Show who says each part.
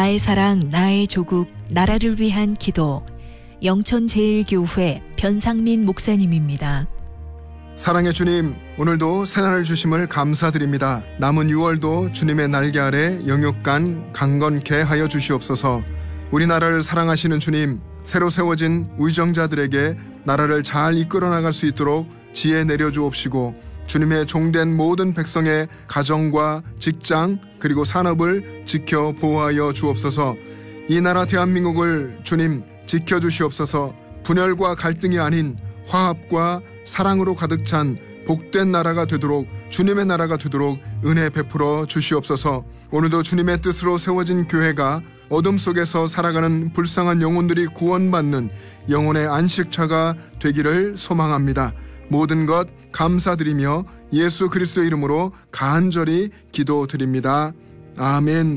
Speaker 1: 나의 사랑, 나의 조국, 나라를 위한 기도. 영천제일교회 변상민 목사님입니다.
Speaker 2: 사랑의 주님, 오늘도 새날을 주심을 감사드립니다. 남은 6월도 주님의 날개 아래 영육간 강건케 하여 주시옵소서. 우리나라를 사랑하시는 주님, 새로 세워진 의정자들에게 나라를 잘 이끌어 나갈 수 있도록 지혜 내려주옵시고, 주님의 종된 모든 백성의 가정과 직장 그리고 산업을 지켜 보호하여 주옵소서. 이 나라 대한민국을 주님 지켜주시옵소서. 분열과 갈등이 아닌 화합과 사랑으로 가득 찬 복된 나라가 되도록, 주님의 나라가 되도록 은혜 베풀어 주시옵소서. 오늘도 주님의 뜻으로 세워진 교회가 어둠 속에서 살아가는 불쌍한 영혼들이 구원받는 영혼의 안식처가 되기를 소망합니다. 모든 것 감사드리며 예수 그리스도의 이름으로 간절히 기도드립니다. 아멘.